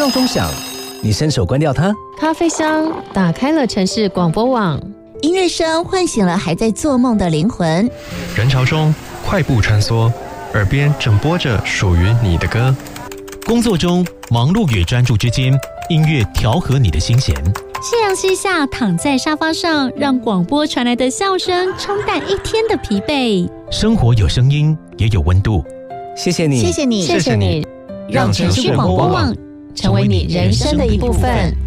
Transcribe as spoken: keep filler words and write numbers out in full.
闹钟响，你伸手关掉它。 咖啡香打开了城市广播网， 音乐声唤醒了还在做梦的灵魂。 人潮中快步穿梭，耳边正播着属于你的歌。 工作中忙碌与专注之间，音乐调和你的心弦。 夕阳西下，躺在沙发上，让广播传来的笑声冲淡一天的疲惫。 生活有声音，也有温度。 谢谢你， 谢谢你， 谢谢你， 让城市广播网成为你人生的一部分。